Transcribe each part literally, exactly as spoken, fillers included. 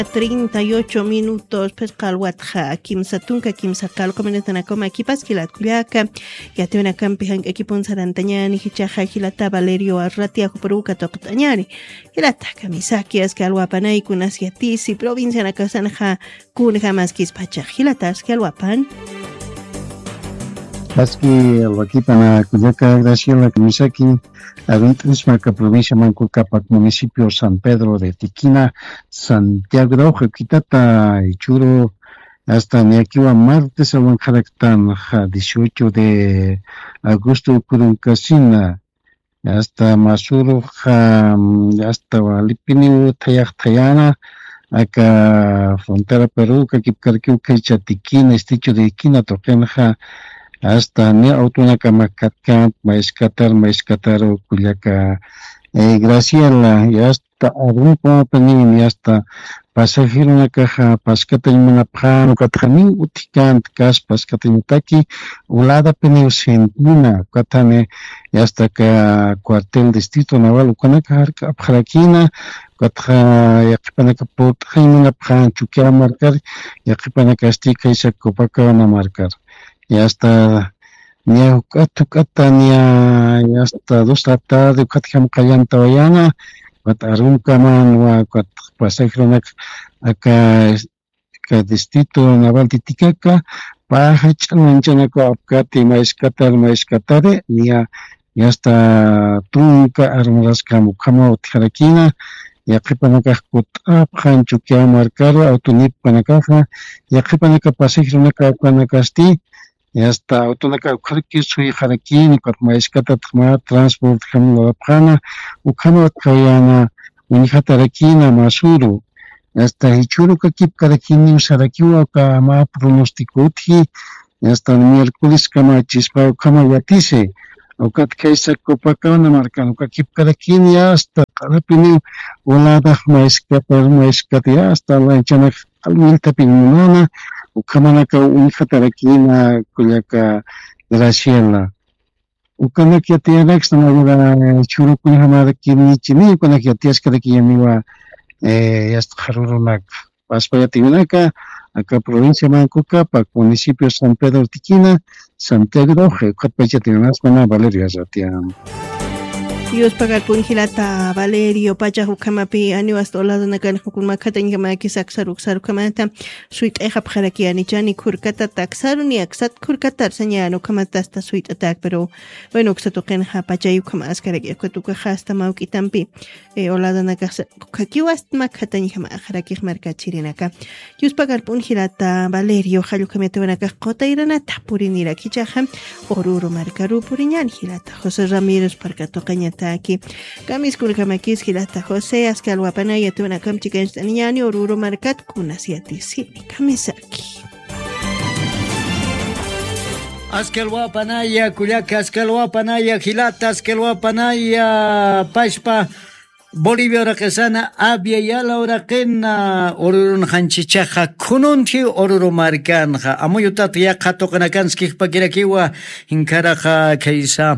treinta y ocho minutos pescalwatja kimsa tunka kimsa calco menetana coma equipas kilat kuliaka ya te una campi han equipon sarantañani hichaja hilata Valerio Arratia Juperuca toqtañani hilata kamisaki es que alwapanay kunasiatisi provincia na kasanja kun jamás kispacha hilatas que alwapan Paski alwakipan kuyaka Graciela Kamisaki adentros marca provincia Mancucapac municipio San Pedro de Tiquina Santiago de Ojo Quitata y Churo hasta Niaquiwa martes al Jaractan dieciocho de agosto Curuncasina hasta Masuro hasta Lipinu Tayak Tayana acá frontera Perú Caquipcarquiu Quecha Tiquina esticho de Tiquina Toquenja hasta ne autona kamakat maescatar maescataro culiaca eh, Graciela y hasta arumpa panin y hasta pasajero una caja pascata y una prano katani utikant kas pascatinutaki ulada penio sentina katane y hasta que cuartel distrito naval ukanaka abjarakina katra yakipanaka pot una pran chukia marcar yakipanaka estica y se copaka na marcar y hasta ni ukatu katania y hasta dos de la tarde ukatkam kallanta vayana arum kaman wa kat pasajronak acá ka distrito naval Titicaca paja chananchanaco apkati maescatar maescatare nia y hasta tunka armaras kamu kama utjarakina yaqipanaka kut apjanchu kia marcaro autonip panakaja yaqipanaka pasajronaka panakasti y hasta autonaka ukharki sui harakini kat maescata tma transport kamlo apjana ukama kayana unijatarakina masuru hasta hichuru kakip karakini usarakiwa kama pronostico uthi hasta el miércoles kama chispa kama yatise ukat kaisa kopakana marcano kakip karakini hasta karapini ulada maescata maescata hasta la chana almilta pinuna ukamanaka unijatarakina kuliaka Graciela ukanak yatiarex na churu kunihamarakini chini ukanak yatiaskarakini yamiwa eh hasta jarurunak paspayatiunaka acá provincia Mancucapac municipio San Pedro Tiquina Santiago de Ojo katpayatiunas mana Valerio Arratian Dios pagar pun hilata Valerio pacha hukamapi ani wastolado nakan hukuma katanya maki saksaru saru kamata suit eja pjaraki ani chani kurkata taksaru ni aksat kurkata señano kamata hasta suit attack pero bueno ksatoken ha pacha yukama askaraki kutuka hasta maukitampi e olado nakas kakiwas makatanya ma akharaki markachirinaka Dios pagar pun hilata Valerio halukamete wanaka kota irana tapurinira kichaha oruro markaru purinyan hilata José Ramírez parkatokaña aquí kamis kulkamakis hilata José askalwapana yatuna kamchikench niñani oruro markat kunasiati sini kamisaki askalwapanaya kuliaka askalwapanaya hilata askalwapanaya pashpa Bolivia oraqesana abya yala oraqena orurun hanchichaja kununti oruru markanja amuyutat yaqa toqanakanskij pakirakiwa hinkaraja kaisa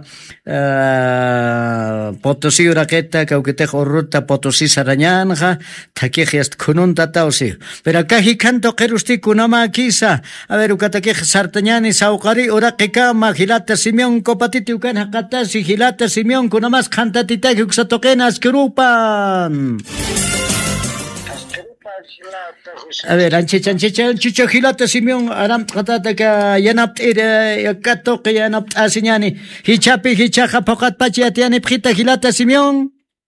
uh, Potosí oraqeta kauketej oruta Potosí sarañanja takij yast kununta tausi pero acá hikanto qerusti kunama kisa a ver ukatakij sartañani sauqari oraqika magilata Simeón kopatiti ukan haqatasi hilata Simeón kunamas qantatita uksatoqena askurupa A ver, anchicha, anchicha, anchicha, hilata Simeón, aram tratata ka yanap ira, kato ka yanap asinyani, hichapi, hichaja, pokat pachi atiani, pjita, hilata Simeón.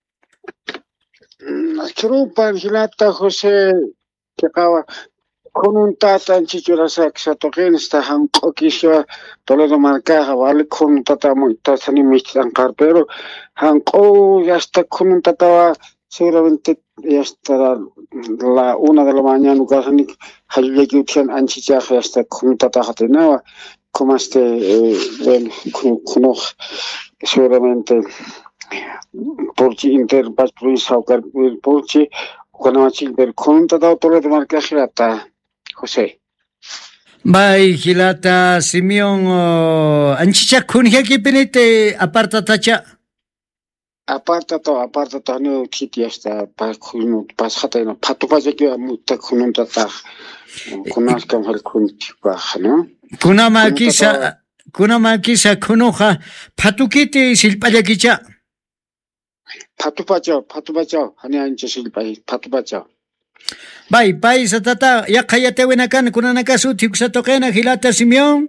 Askurupan, hilata José, que acaba con un tata anchichura saxa, toquen esta hanqokisha, Toledo marcaja, vale, con un tata muy tata ni michan pero hanqo ya está con un tata seguramente ya estará la una de la mañana ukasani halileki utian anchichaja ya está con un tata hatenaba como este bueno con seguramente porchi inter pas provincia o porchi con amachil pero con un tata Toledo marcaja hasta José Bai, hilata Simeón, anchicha kunjaki penite aparta tacha. Aparta to aparta to no kiti hasta pas kuno pas hata no patu pas que muta kuno tata kunas kam hal kunti pa no kunama kisa kunama kisa kunoja patukiti silpallakicha patu pacha patu pacha hani anche silpai patu pacha bai bai satata ya khayate wenakan kunana kasu tiksa toqena Gilata Simeón.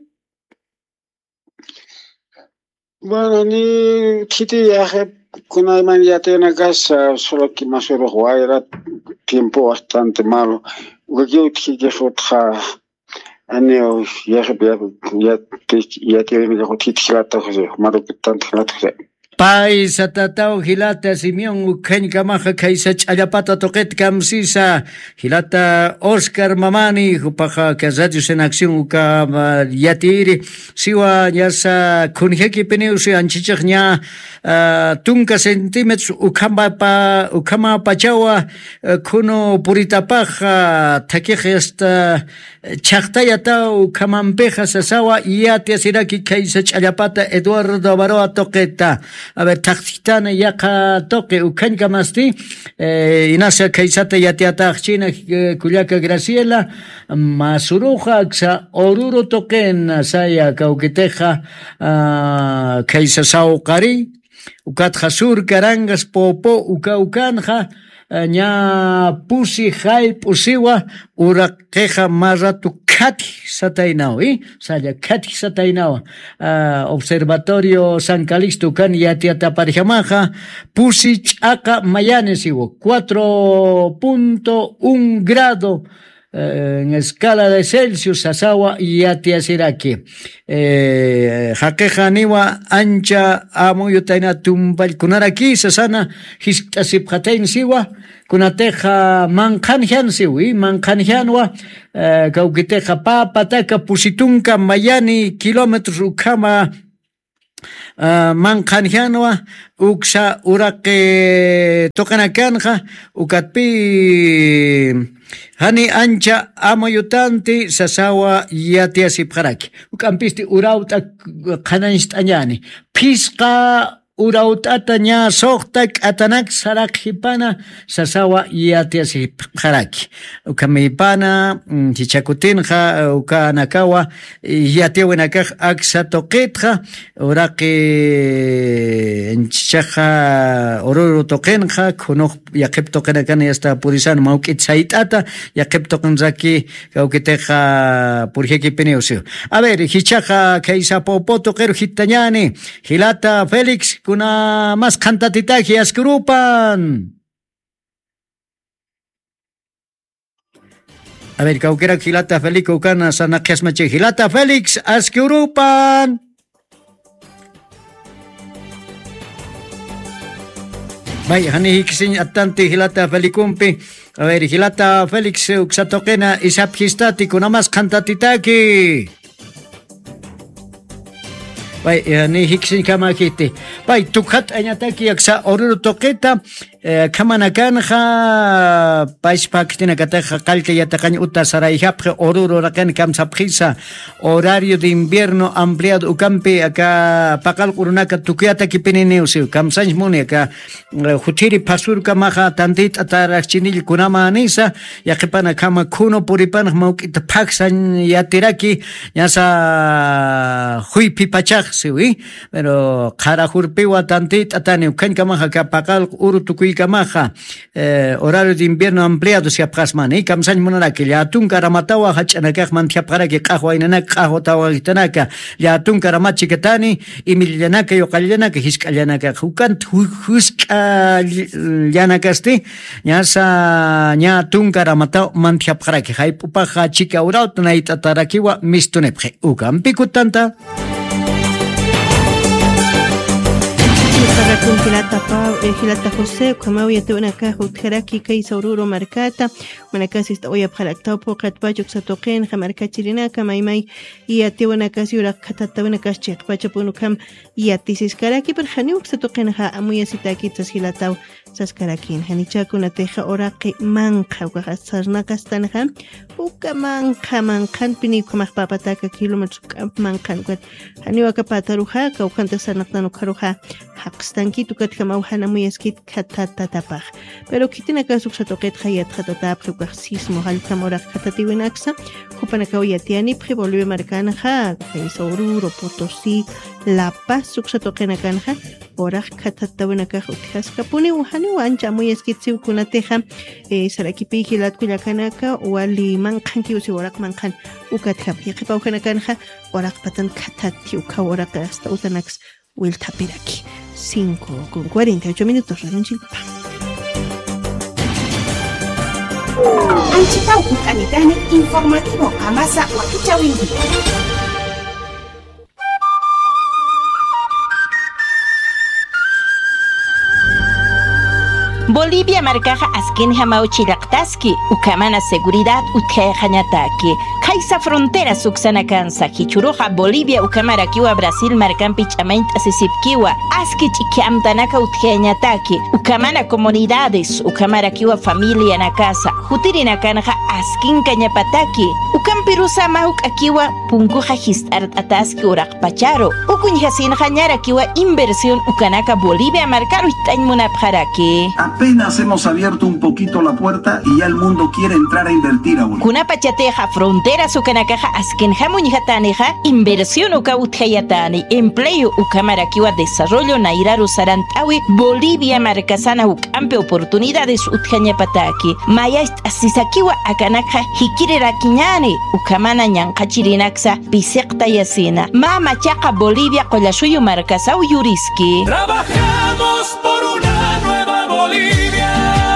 Bueno ni kiti ya kuna man ya te una casa solo que más solo era tiempo bastante malo. Yo que que otra año ya ya ya tiene que hotilar todo malo que tanto la Pai satatao Gilata Simeón ukhañ kamaja kaysa ch'allapata toqet kamsisa Gilata Oscar Mamani hupaja que radio en acción uka yatiri siwa yasa kunjeki peneusi anchichaqña tunka centímetros ukamba pa ukama pachawa kuno puritapaja takeje hasta chaqtayata ukamampeja sasawa yati asiraki kaysa ch'allapata Eduardo Baroa toqeta. A ver, taxitana yaqa toque ukanka masti eh, inasa kaisata yatiata china kullaka Graciela masuruja aksa oruro toqen saya kauquiteja uh, kaisa sauqari ukatja sur karangas popo uka ukanja ña pusi hay pusiwa uraqeja maratu kati satainao y saya kati satainao uh, observatorio San Calixto kan yatiata parjamaja pusi ch'aqa mayanesiwo cuatro punto uno grado eh, en escala de Celsius asawa yatiasiraki eh, jaqueja niwa ancha amuyutaina tumbal kunaraki sasana histasipjatain siwa kunateja manqanjan siwi manqanjanwa eh, kaukiteja papataka pusitunka mayani kilómetros ukama Uh, manqanjanwa uksa uraqe toqanakanja ukatpi hani ancha amoyutanti sasawa yatiasipjaraki ukampisti urauta qananchtañani pisqa urautata ña soqtak atanak sarakjipana sasawa yatiasipjaraki ukamipana chichakutinja ukanakawa yatiawenakaj aksa toqetja uraqi enchaja ororo toqenja kunuq yaqip toqenakani hasta purisan mawk'it sayt'ata yaqip toqenraki kawkiteja purjeki peniusio a ver hichaja kaysa popo toqero hitañani Gilata Félix kuna mas kantatitaji askurupan. A ver, kaukera Gilata Félix ukana sana kesmache Gilata Félix askurupan. Bai, hani hiksin attanti Gilata Félixumpi. A ver, Gilata Félix uksatokena isapjistati kuna mas kantatitaki. Bai, ni hiksin kama kiti. Bai, tukat anyataki aksa oruro toqeta kamanakanja paispakitina kateja kalka yataqañ uta sarayjapje oruro raqen kamsapjisa horario de invierno ampliado ukampi acá paqal qurunaka tukuyata kipininiusi kamsanch muni acá jutiri pasurka maja tantit ataraqchinil kunama anisa yaqipana kama kuno puripana mawk'ita paksan yatiraki yasa huypi pachaq siwi pero qarajurpiwa tantit atani ukanka maja ka paqal uru tukuy Kamaja, eh, horario de invierno ampliado si apgasmani, kamsañ munaraki, yatun karamatawa hachanakaj mantiapjaraki qahwa inanak qahwa tawagitanaka, yatun karamachi ketani, imillanaka yoqallanaka, hisk'allanaka, hukant husk'allanakasti, ñasa ñatun karamatawa mantiapjaraki, haypupaja chika urauta nait'atarakiwa mistunepje, ukampikutanta. Con Gilata Pau, Gilata José, como ya te una caja utjeraki que isaururo marcata, una casa está hoy abjalactao por catpacho xatoquen, jamarca chirinaka, maimai, y a te una casa yura catata una casa chatpacho punukam, y a tisis karaki per janiuk xatoquen ja amuya sitaki tas Gilatao, saskarakin hanichakuna teja oraqi manqa uqa sarnaqastanaqa uka manqa manqanpini kumaq papataka kilómetros k'amp manqan ukat haniwaka pataruja kawqanta sarnaqtanu qaruja haqstankitu katka mawhana muyaskit katatatapaq pero kitina kasuk satoqet khayat khatatapq uqa sismo haltam oraq khatatiwinaksa kupanaka uyatiani pqi Bolivia marcanaja Oruro Potosí La Paz suksatoqena kanja oraq khatatawinaka uthaskapuni uhani wancha muy eskitsi kunateja eh, sarakipi hilat kullakanaka wali manqanki usi oraq manqan ukatkap yiqipawkana kanja oraq patan khatati uka oraq hasta utanax wiltapiraki cinco con cuarenta y ocho minutos radunchilpa Anchitau Anitani informativo Amasa Wakichawindi. Bolivia marcaja askin hamauchilaqtaski ukamana seguridad utqayqañataki kaysa frontera suksanakan sakichuruja Bolivia ukamarakiwa Brasil markampi ch'amaint asisipkiwa aski ch'ikiamtanaka utqayñataki ukamana comunidades ukamarakiwa familia nakasa hutirinakanqa askin kañapataki ukampirusa mahuk'akiwa punkuja hist'art'ataski uraqpacharo ukunhasinqa ñarakiwa inversión ukanaka Bolivia markaru it'añmunapqaraki. Apenas hemos abierto un poquito la puerta y ya el mundo quiere entrar a invertir a Bolivia. Kunapachateja frontera sukanakaja askenja muñjataneja inversión uka utjayatani empleo ukamarakiwa desarrollo nairaru sarantawi Bolivia marcasana ukampe oportunidades utjañapataki mayast asisakiwa akanakja hikirirakiñani ukamana ñanqachirinaksa piseqta yasina mama chaqa Bolivia qollashuyu marcasaw yuriski. Trabajamos por una nueva Bolivia.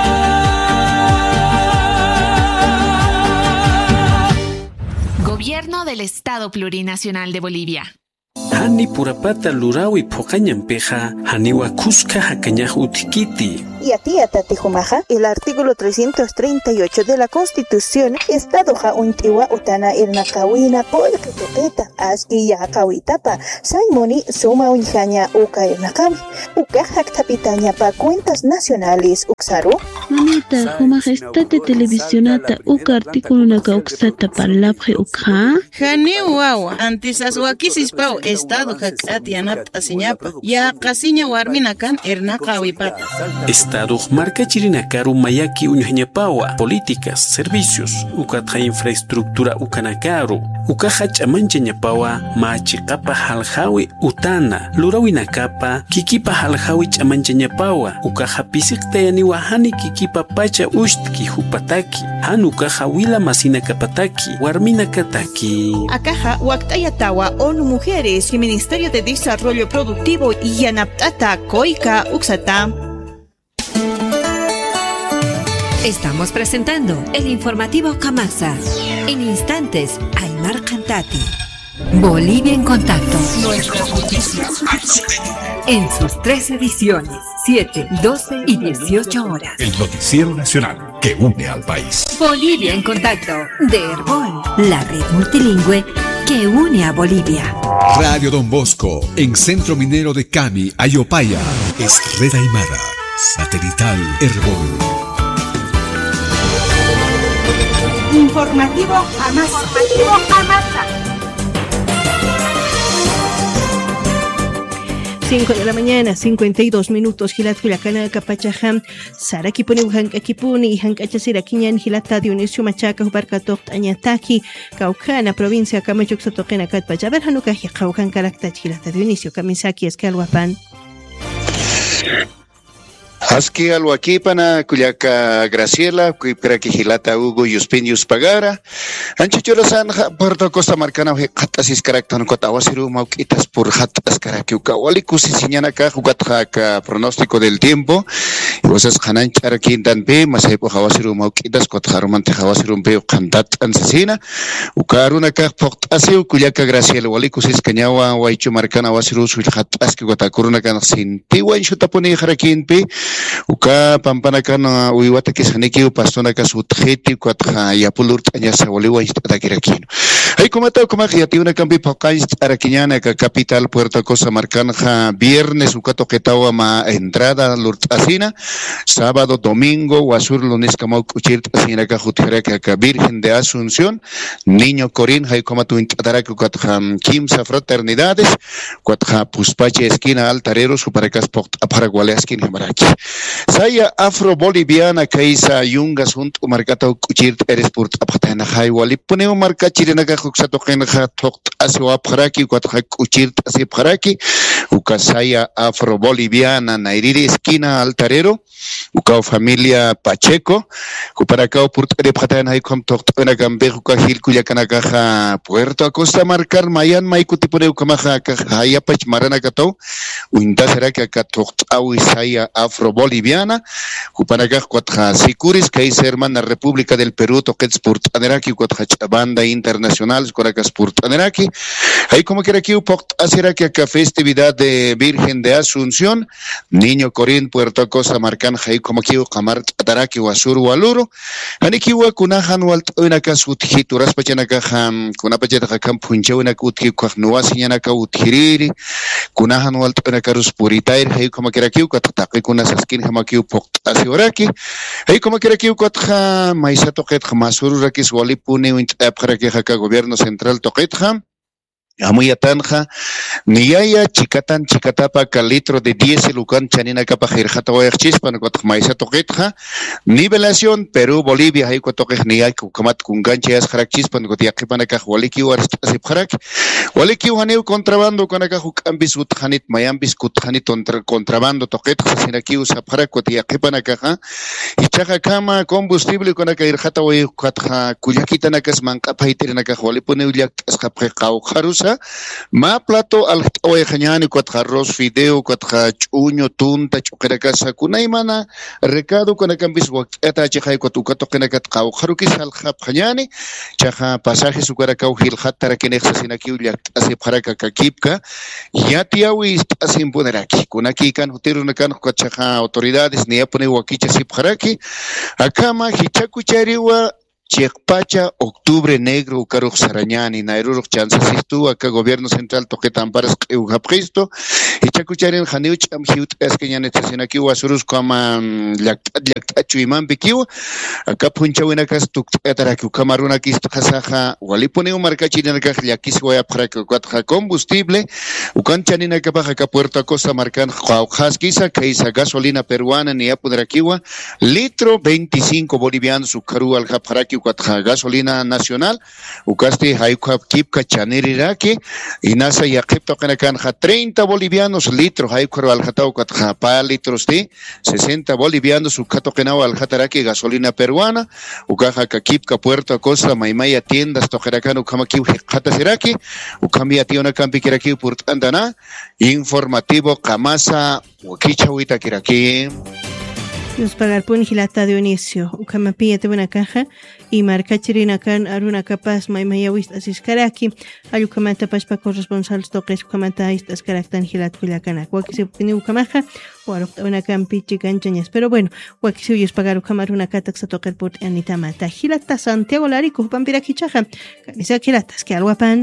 Gobierno del Estado Plurinacional de Bolivia. Hani purapata lurawi poqañampeja haniwa kuska hakañaj utikiti. Y a ti, Atatijumaja, el artículo trescientos treinta y ocho de la Constitución, Estado ja untiwa utana irnakawina polka toqueta, aski ya kawitapa, saimoni suma unjaña uka irnakawi, uka haktapitaña pa cuentas nacionales uksaru. Mamita, Jumaja, estate televisionata uka artículo naka uksata palapje ukha. Jani wawa, antes aswakisis pau Estado hakatianat asiñapa, ya kasiña warminakan irnakawipata. Estado marca chirinakaru mayaki uñañapawa políticas, servicios, ukatja infraestructura ukanakaru, ukaja chamanchañapawa machiqapa halhawi utana, lurawinakapa kikipa halhawi chamanchañapawa, ukaja pisiktayaniwa hani kikipa pacha ushtki hupataki, han ukaja wila masinakapataki, warminakataki. Akaja waktayatawa ONU Mujeres y Ministerio de Desarrollo Productivo y Yanaptata Koika Uxata. Estamos presentando el informativo Kamasa. En instantes, Aymar Cantati. Bolivia en contacto. Nuestras noticias en sus tres ediciones, siete, doce y dieciocho horas. El noticiero nacional que une al país. Bolivia en contacto de Herbol, la red multilingüe que une a Bolivia. Radio Don Bosco, en Centro Minero de Cami, Ayopaya. Es Red Aymara, satelital Herbol. Informativo Amasa. Informativo Amasa. cinco de la mañana, cincuenta y dos minutos. Gilat Hulacana Capachajam, Sarakipuni, Hankakipuni, Hankachasirakiñan, Gilata Dionisio Machaca, Hubarcatot, Añataki, Caucana, provincia Camachuxatoquena, Catpachaber, Hanukaji, Caucan Caractach, Gilata Dionisio, Kamisaki, Escalhuapan. Aski alwakipana Culiaca Graciela, Cuipraki Gilata Hugo Yuspinius Pagara, Anchichorosan, Puerto Costa Marcana, Hatasis Caractan Cotawasiru, Mauquitas por Hatas Caracuca, Walikus y Siñanaca, Jugatjaka, pronóstico del tiempo, y vosas Hanan Charaquintan P, Masepo Hawasiru, Mauquitas, Cotjarumante Hawasirum P, Cantat Ansesina, Ucarunaka, Portasio, Culiaca Graciela, Walikus y Cañawa, Waichu Marcana, Wasiru, Suilhataski, Guatacuruna, Sin Tiwa, en Chutapuni, Jaraquin P. Uka pampanakan uiwata kisaniki pastona kasutjeti kwatja yapulur tanya sawaliwa istatakirakin. Hay como tal como que tiene una cambi país araquiñana que capital Puerto Cosa Marcanja viernes ucato que tawa ma entrada lurtasina sábado domingo wasur lunes como cuchir asina que jutera que Virgen de Asunción niño Corín hay como tu intara que cuatro quince fraternidades cuatro puspache esquina altareros para que paraguay esquina maraki saya afro boliviana que isa yungas junto marcata cuchir eres por apatana hay wali pone marca chirena que juxato genja tokt aswa paraki cuatro cuchir así paraki ucasaya afro boliviana nairiri esquina altarero ucao familia Pacheco para acá por de patana hay com tokt una gambe ucahil culiacana caja Puerto Acosta marcar mayan maikuti pone ucamaja haya pach marana cato uinta será que acá tokt awisaya afro boliviana para acá cuatro sicuris que es hermana República del Perú toquets por aneraki cuatro banda internacional coracas por aneraki hay como que aquí upokt hacer que acá festividad de Virgen de Asunción niño Corín Puerto Acosta marcan hay como que kamar ataraki wasur waluro aniki wa kunahan wal una kasut hituras pachana kaham kuna pachata kam punche una kutki kwahnuwas yana ka uthiriri kunahan wal una karus puritair hay como que aquí kataki kuna saskin hama ki pokt asioraki hay como que aquí katha maisa toqet masur rakis walipune wint apra que haka gobierno central toqet ham Amuya tanja, niaya chicatan chicatapa calitro de diez lucan chanina capa jirjata o chispan cuatro maisa toquetja, nivelación Perú, Bolivia, hay cuatro niay kukamat kunganche es jarak chispan gotiakipan acá waliki o asip jarak, waliki haneu contrabando con acá hukambis utjanit mayambis kutjanit contrabando toquetja sinaki usa jarak gotiakipan acá, y chaja cama combustible con acá jirjata o cuatro kuyakitan acá mancapa hitirin acá walipune uliak escapre caujarusa ma plato al oejañani cuatro arroz fideo cuatro chuño tunta chuquera casa kunaimana recado con acambis guata chajai cuatu cato kenakat kau harukis al japjañani chaja pasaje su caracau gil hatara kenexa sinaki uliak así para kakipka ya tiawi asim poneraki kunaki kan hoteru nakan chaja autoridades ni apone wakicha sipharaki akama hichakuchariwa Chekpacha, Octubre Negro, Ucaruj Sarañani, Nairuruk Chansasistu, acá Gobierno Central, Toquetan Paras, Eujapristo, y Chacucharen, Haneuch, Amhiut, Esqueñanet, Sinaki, Wasurus, Kama, Lactachu y Mambikiu, acá Punchawinacas, Tucataraku, Camaruna, Kisto, Hasaja, Walipone, Marcachi, Nakis, Guayaparaco, Cuatro combustible, Ucanchanina, Capaja, Puerto Acosta, Marcan, Jaujaskisa, Keisa, gasolina peruana, ni Apudarakiwa, litro veinticinco bolivianos, Ucaru, Aljaparaki, cuatro gasolina nacional ucasti hayka kipka chaniriraki y nasa yaqipto kanakanja treinta bolivianos litros haykaro aljatao cuatro pa litros de sesenta bolivianos ucato kenao aljataraki gasolina peruana ucaja kipka Puerto Acosta maimaya tiendas tojerakano kamaki hata seraki ucambia tiona campi kiraki por andana informativo Kamasa ukichawita kiraki Nos pagar pun hilata de inicio, ukamapia te una caja y marca chirina kan aruna capaz mai mayawist asiskaraki, ayukamanta paspa corresponsal toques ukamanta estas karaktan hilat kulakana, wakisi pini ukamaja o arukta una campi chicanchañas, pero bueno, wakisi uyes pagar ukamar una kataxa toker put anitamata, hilata Santiago Larico, pampira kichaja, kanisa hilatas que alwapan.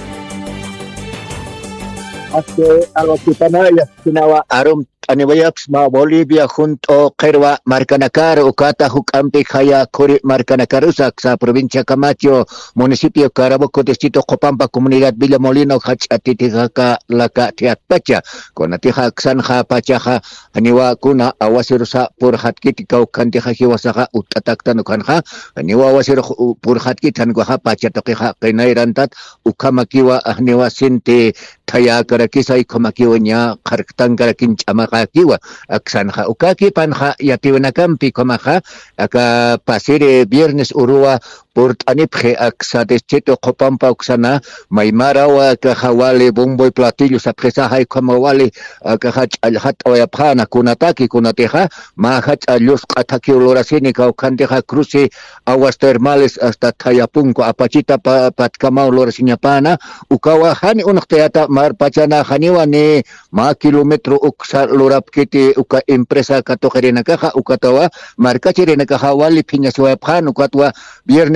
Hace algo que panaya, sinawa arum Aniwayax ma Bolivia junto Kerwa Marcanacar Ucata Hucampi Jaya Kuri Marcanakarusak sa provincia Camacho municipio Caraboco distrito Copampa comunidad Villa Molino Hach Atitijaca Laca Tiatpacha con Atija Xanja Pachaja Aniwa Kuna Awasirusa por Hatkitika Ucantija Hiwasaja Utataktan Ukanja Aniwa Wasir por Hatkitan Guaja Pachatokeja Kenairantat Ukamakiwa Aniwa Sinti Taya Karakisa y Komakiwanya Karktan Karakin Chamaja Kiwa Aksanja Ukaki Panja Yatiwanakampi Komaja Aka Pasire Viernes Urua Port Anipje Aksa Deschito Copampa Uxana Maimarawa Kajawali Bombo y Platillos Apresaja y Kamawali Akahach Alhat Oyapana Kunataki Kunateja Mahach Alus Ataki Olorasinica Ukanteja Cruci Aguas Termales hasta Tayapunco Apachita Patkamau Lorasiñapana Ukawahani Unakteata Mar Pachana Haniwani Ma Kilometro Uksa Lorapkiti Uka Empresa Katojerina Caja Ukatawa Marcachirina Kajawali Piñaswaphan Ukatwa Viernes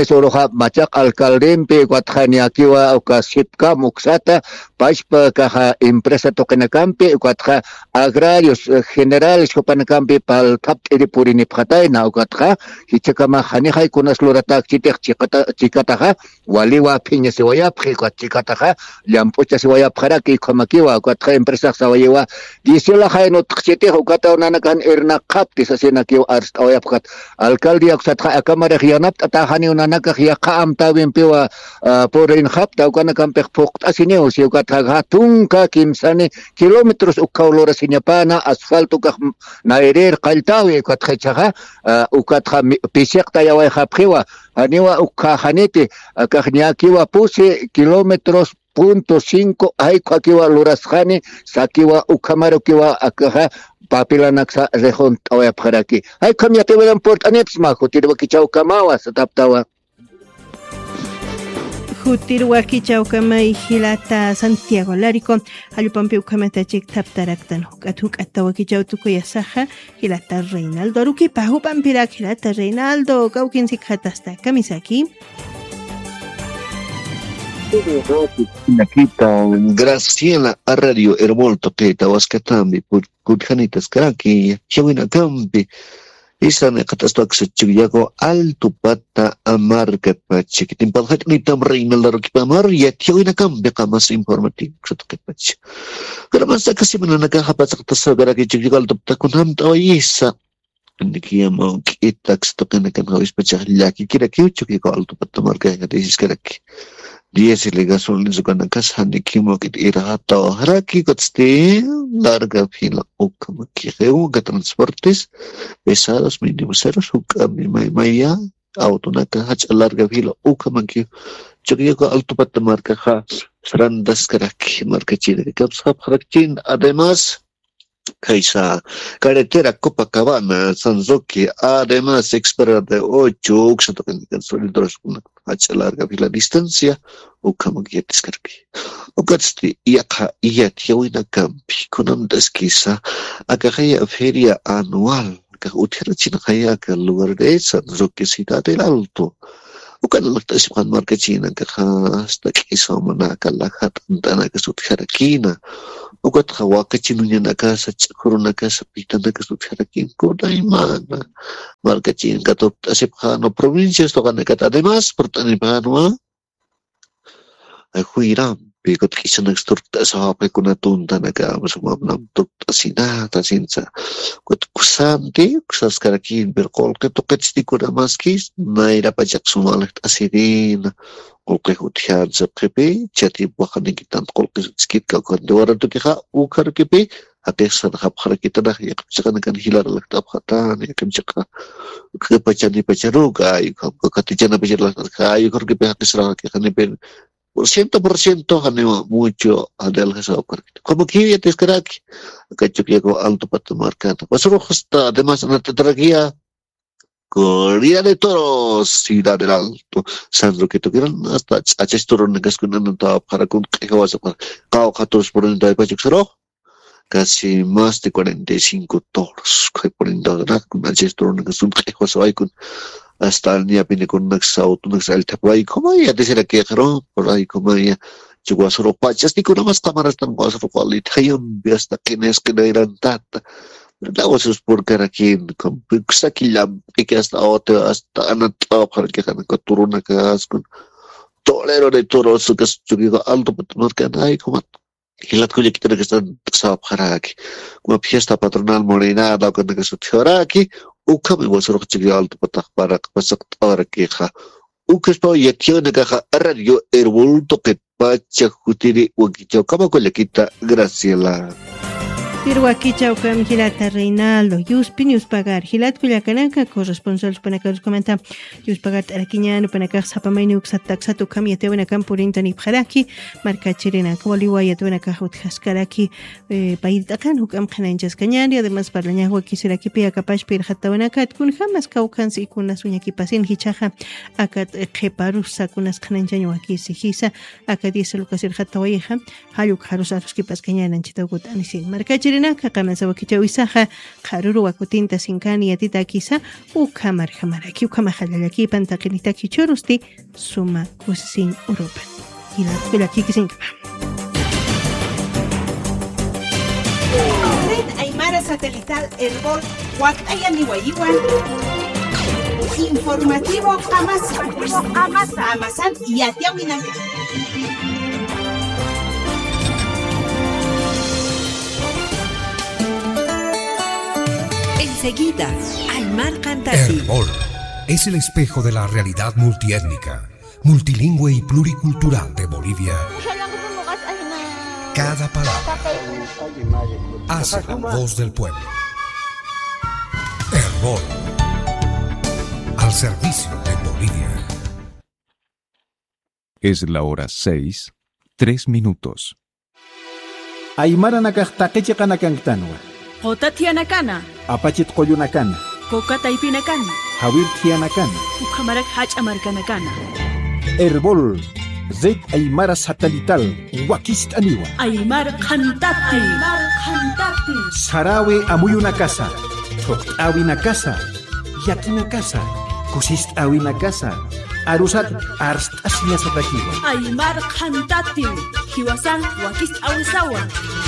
soroja machaq alcaldempi cuatjaniakiwa uka sipka muksata pashpa kaja empresa tokenakampi cuatja agrarios generales kopanakampi pal taptiri purini pjataina ukatja hichakama hanijay kunas luratak chitek chikata chikataja waliwa piña siwayapji cuat chikataja llampucha siwayapjaraki kamakiwa cuatja empresa sawayewa disiola jaino tchite ukata unanakan erna kapti sasinakiwa arst awayapkat alcaldia kusatja akamare hianap tatahani unanaka hiaqam tawin piwa porin hapta ukana kampek pokt asineo si ukata hatunka kimsani kilometros ukaulora sinyapana asfalto ka nairer qaltawi ukatchaha ukatha pisiakta yawa haphiwa aniwa ukhanete kahniakiwa pusi kilometros punto cinco hay kwakiwa luraskhani sakiwa ukamaro kiwa akaha papilanaksa rehon tawaya pharaki hay khamyate welam port anepsma khotirwa kichau kamawa sataptawa Jutirwa kichaukamay hilata Santiago Larico allupampi ukamata chik taptaraktan hukatuk atawa kichau tukuya saja hilata Reinaldo ruki pahu pampirak hilata Reinaldo kaukin sikhatasta kamisaki Nakita Graciela a radio Hermolto Peta Waskatambi Putjanitas Kraki Chawina Kampi Isane katastok sechuyago alto pata amarga pachi kitimpal hat ni tam Reinaldo ruki pamar ya Chawina Kampi kamas informatif satu pachi kada masa kasi mananaga hapasak tasagara ki chuyago alto pata kunam tawisa Nikia mau kita stokan kan hawis pecah laki kira kiucuk ko alto pata marga ya desis karaki dia silega solin sukan kas hani kimo kit irahato haraki kotste larga fila ukam kireu ga transportes pesados mínimos ceros ukam mai maya auto naka hach larga fila ukam ki chukya ko alto pat marka kha srandas karaki marka chile kap sab kharakin además Kaisa carretera Copacabana Sanzoki además expera de ocho uxato que solidros una hacha larga fila distancia o como que descargue o catsti yaka yat yawina campi kunam deskisa akaya feria anual que utira china kaya que lugar de Sanzoki ciudad del Alto وكان مكتسب عن ماركتين كخاص تكيسا مناك لخات أنتنا كسوت حركينا وقد خواكتين ينكاسا تشكرنا كاسا بيتنا كسوت حركين كودايما ماركتين كتوب تسيب خانو provincias tokan nekat además pertanipanwa Huiram Pikot kisa nagsturta sa hapay ko na tunta naga masumam nam turta sinata sinsa kot kusanti kusas karakin berkol ke to ketsti ko na maskis naira pajak sumalak asirin kolke hutyan sa kepe chati bakani kitan kolke skit ka kon dewara to kiha ukar kepe ate san hap khara kita dah ya kapsakan kan hilar lak tap khatan ya kapsaka ke pachani pacharuga ay ko katijana pachar ay ko kepe hatisra ke kan ben por ciento por ciento hanema mucho adel hasawkar como que ya te eskaraki kachukya ko alto pato marcado pasoro hasta además en la tetraquía Corría de Toros Ciudad del Alto Sandro que tuvieron hasta achestor negas con nanta para con que vas a cao catorce por ciento de pachuk casi más de cuarenta y cinco toros que por indagrar con achestor negas un que vas a con hasta el día viene con un auto, un exalta por ahí, como ya te será que por ahí, como ya llegó a solo pachas, ni con unas cámaras tan guas, por cual y tayon, hasta que no es que no eran tanta. La voz es por cara aquí, con pixaquilla, que hasta otra, hasta anatado para que han capturado que has con tolero de toros, que es yo alto, pero no que hay como. Y la cuya que tiene que estar para aquí, como fiesta patronal morenada, con que se teora aquí, ukam iwas roh chigi alto patah para pasak tar keha ukas pa yakyo nagaha radio erbul toket pacha kutiri wakichau kama kola kita Graciela Tirwaki Chaucam Gilata Reinaldo, Yuspin Yuspagar, Gilat Culiacananca, corresponsal Panacar comenta, Yuspagar Araquiñano, Panacar Zapamainu, Xataxatu Camiateo en Acampurinta ni Paraki, Marca Chirena, Coliwaya, Tuanacajut Hascaraki, Paitacan, Hukam Hananjas Cañari, además para Ñahua quisiera que pida capaz per Hatawanakat, kun jamás Caucans y kun las uñaquipasin Hichaja, Akat Keparusa, kun las Hananjaño aquí Sihisa, Akadis Lucasir Hatawayeja, Hayuk Harusaruskipas Cañan, Chitagut Anisin, Marca chirinaka qamasa wakichawisaqa qaruru wakutinta sinkani atita kisa uka marjamaraki uka majallalaki pantaqinitaki chorusti suma kusin Europa ila kulaki kisinkapa Red Aymara Satelital Herbol Huactaya Nihuayiguan Informativo Amasa Amasa Amasan y Atiahuinac Enseguida, Aymar Cantati. Herbol es el espejo de la realidad multiétnica, multilingüe y pluricultural de Bolivia. Cada palabra hace la voz del pueblo. Herbol, al servicio de Bolivia. Es la hora seis, tres minutos. Aymara nakaqtaqichi qanakantanwa. Qotatianakana. Apachit qoyunakana. Kokataipinakana. Hawir tianakana. Ukamarak hachamarkanakana. Herbol, Red Aymara Satelital, Wakist Aniwa. Aymar Cantati. Aymar Cantati. Sarawe Amuyuna Casa. Tokawina Casa. Yakina Casa. Kusist Awina Casa. Arusat Arst Asina Satakiwa. Aymar Cantati. Hiwasan Wakist Awisawa.